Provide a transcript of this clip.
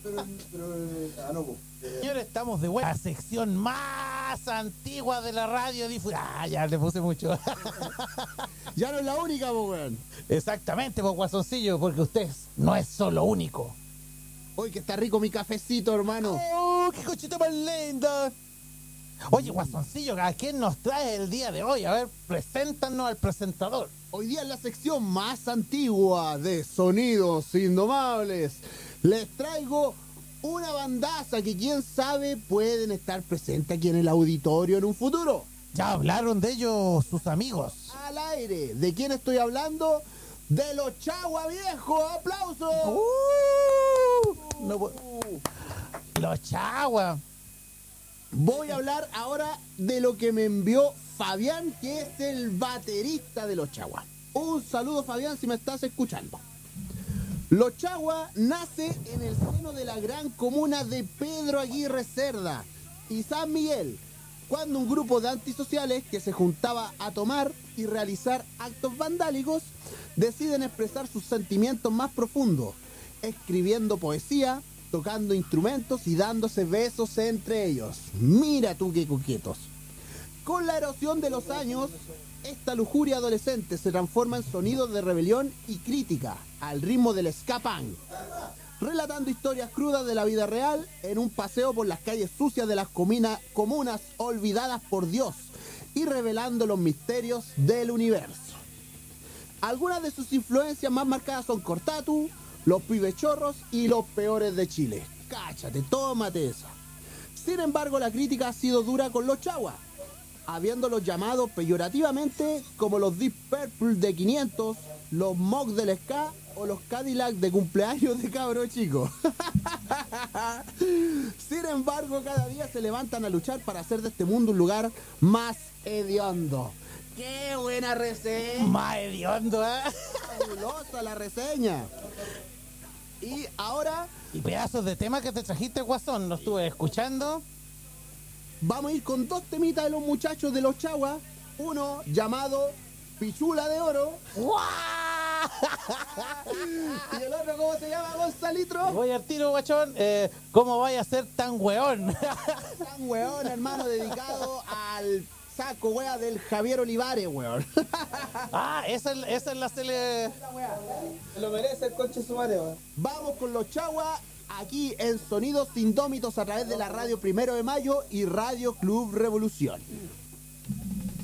No, pues. Señores, estamos de vuelta. La sección más antigua de la radio ya le puse mucho. Ya no es la única, po, weón. Exactamente, pues, Guasoncillo, porque usted no es solo único. Hoy que está rico mi cafecito, hermano. ¡Oh, qué cochita más linda! Oye, Guasoncillo, ¿a quién nos trae el día de hoy? A ver, preséntanos al presentador. Hoy día en la sección más antigua de Sonidos Indomables les traigo una bandaza que quién sabe pueden estar presentes aquí en el auditorio en un futuro. Ya hablaron de ellos sus amigos. Al aire, ¿de quién estoy hablando? De los Chagua, viejo. ¡Aplausos! Los Chagua. Voy a hablar ahora de lo que me envió Fabián, que es el baterista de Los Chagua. Un saludo, Fabián, si me estás escuchando. Los Chagua nace en el seno de la gran comuna de Pedro Aguirre Cerda y San Miguel, cuando un grupo de antisociales que se juntaba a tomar y realizar actos vandálicos deciden expresar sus sentimientos más profundos, escribiendo poesía, tocando instrumentos y dándose besos entre ellos. Mira tú qué coquetos. Con la erosión de los años, esta lujuria adolescente se transforma en sonidos de rebelión y crítica al ritmo del ska punk, relatando historias crudas de la vida real en un paseo por las calles sucias de las comunas olvidadas por Dios y revelando los misterios del universo. Algunas de sus influencias más marcadas son Cortatu, Los Pibechorros y Los Peores de Chile. Cáchate, tómate esa. Sin embargo, la crítica ha sido dura con Los Chagua, habiéndolos llamado peyorativamente como los Deep Purple de 500, los Mogs del Ska o los Cadillac de cumpleaños de cabro chico. Sin embargo, cada día se levantan a luchar para hacer de este mundo un lugar más hediondo. ¡Qué buena reseña! Más hediondo, ¿eh? Fabulosa la reseña. Y ahora Y pedazos de tema que te trajiste, Guasón, lo estuve escuchando. vamos a ir con dos temitas de los muchachos de Los Chagua. Uno llamado Pichula de Oro. Y el otro, ¿cómo se llama, Gonzalitro? Voy al tiro, guachón. ¿Cómo vaya a ser tan weón? San weón, hermano, dedicado al saco, wea, del Javier Olivares, weón. Esa es la cele. Lo merece el coche sumario, weón. Vamos con Los Chagua, aquí en Sonidos Indómitos a través de la radio 1 de Mayo y Radio Club Revolución.